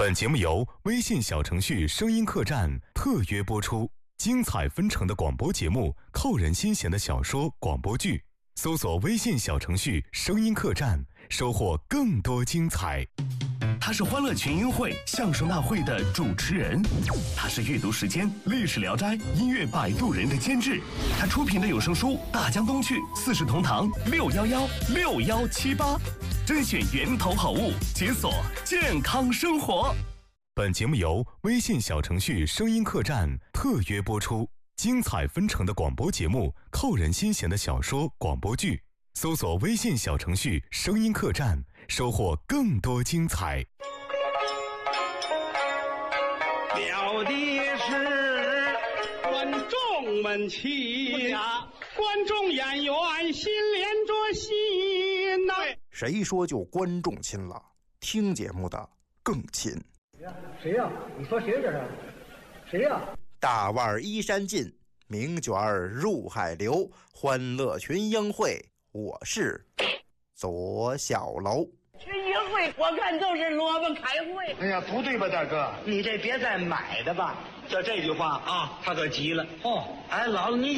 本节目由微信小程序声音客栈特约播出，精彩纷呈的广播节目，扣人心弦的小说、广播剧，搜索微信小程序声音客栈，收获更多精彩。 他是欢乐群英会相声大会的主持人，他是阅读时间历史聊斋音乐摆渡人的监制，他出品的有声书《大江东去》四世同堂6116178，甄选源头好物，解锁健康生活。 本节目由微信小程序声音客栈特约播出，精彩纷呈的广播节目，扣人心弦的小说、广播剧，搜索微信小程序声音客栈，收获更多精彩。 了的是观众们亲，观众演员心连着心呐。 谁说就观众亲了？听节目的更亲。 谁呀？你说谁这是？谁呀？ 大腕衣衫尽，名卷入海流，欢乐群英会，我是左小楼。 群英会我看就是萝卜开会。 哎呀，不对吧，大哥？ 你这别再买的吧。 就这句话啊，他可急了。 哦，哎，老子你